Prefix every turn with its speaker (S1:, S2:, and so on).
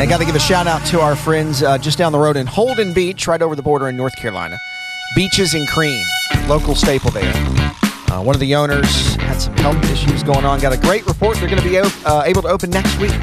S1: I got to give a shout out to our friends just down the road in Holden Beach, right over the border in North Carolina. Beaches and Cream, local staple there. One of the owners had some health issues going on. Got a great report. They're going to be able to open next week.